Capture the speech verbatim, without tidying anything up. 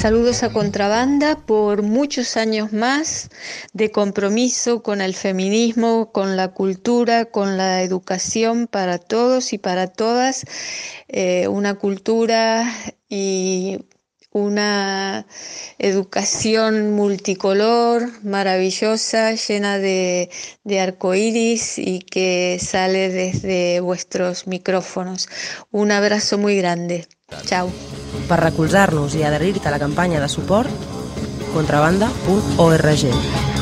saludos a Contrabanda por muchos años más de compromiso con el feminismo, con la cultura, con la educación para todos y para todas, eh, una cultura y una educación multicolor, maravillosa, llena de, de arcoíris y que sale desde vuestros micrófonos. Un abrazo muy grande. Chao. Per recolzar-nos i adherir-te a la campanya de suport, contrabanda punt org.